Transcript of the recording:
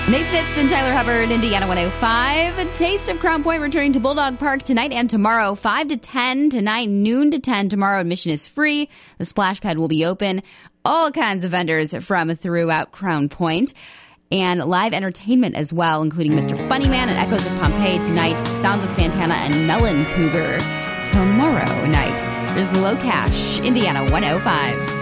Nate Smith and Tyler Hubbard, Indiana 105. A taste of Crown Point returning to Bulldog Park tonight and tomorrow, 5 to 10 tonight, noon to 10 tomorrow. Admission is free. The splash pad will be open. All kinds of vendors from throughout Crown Point. And live entertainment as well, including Mr. Funnyman and Echoes of Pompeii tonight, Sounds of Santana and Melon Cougar tomorrow night. There's Low Cash, Indiana 105.